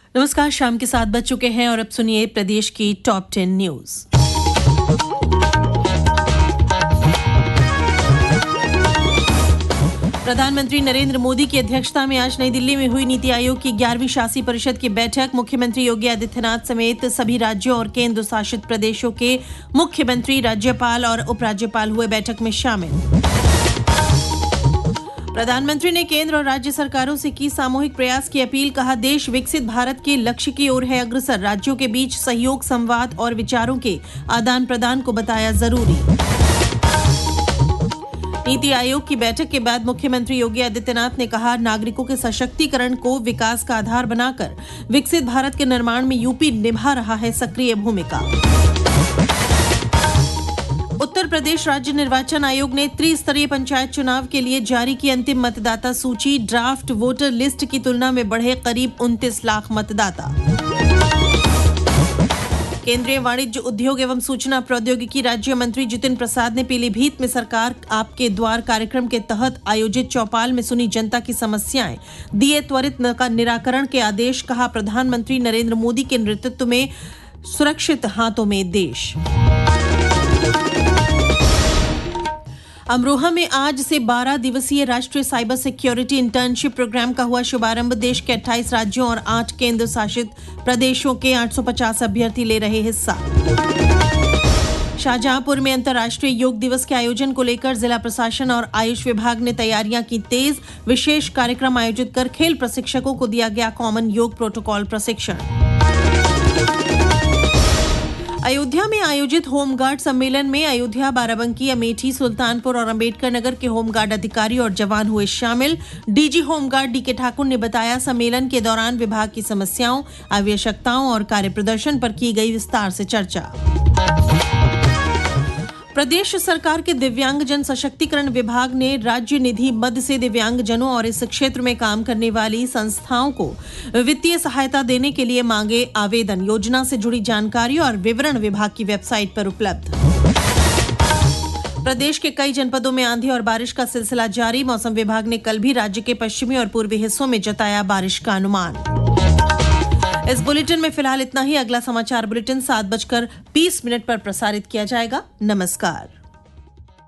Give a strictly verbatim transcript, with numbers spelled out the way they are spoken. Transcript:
नमस्कार, शाम के सात बज चुके हैं और अब सुनिए प्रदेश की टॉप टेन न्यूज। प्रधानमंत्री नरेंद्र मोदी की अध्यक्षता में आज नई दिल्ली में हुई नीति आयोग की ग्यारहवीं शासी परिषद की बैठक। मुख्यमंत्री योगी आदित्यनाथ समेत सभी राज्यों और केंद्र शासित प्रदेशों के मुख्यमंत्री, राज्यपाल और उपराज्यपाल हुए बैठक में शामिल। प्रधानमंत्री ने केंद्र और राज्य सरकारों से की सामूहिक प्रयास की अपील। कहा, देश विकसित भारत के लक्ष्य की ओर है अग्रसर। राज्यों के बीच सहयोग, संवाद और विचारों के आदान प्रदान को बताया जरूरी। नीति आयोग की बैठक के बाद मुख्यमंत्री योगी आदित्यनाथ ने कहा, नागरिकों के सशक्तिकरण को विकास का आधार बनाकर विकसित भारत के निर्माण में यूपी निभा रहा है सक्रिय भूमिका। उत्तर प्रदेश राज्य निर्वाचन आयोग ने त्रिस्तरीय पंचायत चुनाव के लिए जारी की अंतिम मतदाता सूची। ड्राफ्ट वोटर लिस्ट की तुलना में बढ़े करीब उनतीस लाख मतदाता। केंद्रीय वाणिज्य, उद्योग एवं सूचना प्रौद्योगिकी राज्य मंत्री जितिन प्रसाद ने पीलीभीत में सरकार आपके द्वार कार्यक्रम के तहत आयोजित चौपाल में सुनी जनता की समस्याएं, दिए त्वरित निराकरण के आदेश। कहा, प्रधानमंत्री नरेंद्र मोदी के नेतृत्व में सुरक्षित हाथों में देश। अमरोहा में आज से बारह दिवसीय राष्ट्रीय साइबर सिक्योरिटी इंटर्नशिप प्रोग्राम का हुआ शुभारंभ। देश के अट्ठाईस राज्यों और आठ केंद्र शासित प्रदेशों के आठ सौ पचास अभ्यर्थी ले रहे हिस्सा। शाहजहांपुर में अंतर्राष्ट्रीय योग दिवस के आयोजन को लेकर जिला प्रशासन और आयुष विभाग ने तैयारियां की तेज। विशेष कार्यक्रम आयोजित कर खेल प्रशिक्षकों को दिया गया कॉमन योग प्रोटोकॉल प्रशिक्षण। अयोध्या में आयोजित होमगार्ड सम्मेलन में अयोध्या, बाराबंकी, अमेठी, सुल्तानपुर और अंबेडकर नगर के होमगार्ड अधिकारी और जवान हुए शामिल। डीजी होमगार्ड डी के ठाकुर ने बताया, सम्मेलन के दौरान विभाग की समस्याओं, आवश्यकताओं और कार्य प्रदर्शन पर की गई विस्तार से चर्चा। प्रदेश सरकार के दिव्यांग जन सशक्तिकरण विभाग ने राज्य निधि मद से दिव्यांगजनों और इस क्षेत्र में काम करने वाली संस्थाओं को वित्तीय सहायता देने के लिए मांगे आवेदन। योजना से जुड़ी जानकारी और विवरण विभाग की वेबसाइट पर उपलब्ध। प्रदेश के कई जनपदों में आंधी और बारिश का सिलसिला जारी। मौसम विभाग ने कल भी राज्य के पश्चिमी और पूर्वी हिस्सों में जताया बारिश का अनुमान। इस बुलेटिन में फिलहाल इतना ही। अगला समाचार बुलेटिन सात बजकर बीस मिनट पर प्रसारित किया जाएगा। नमस्कार।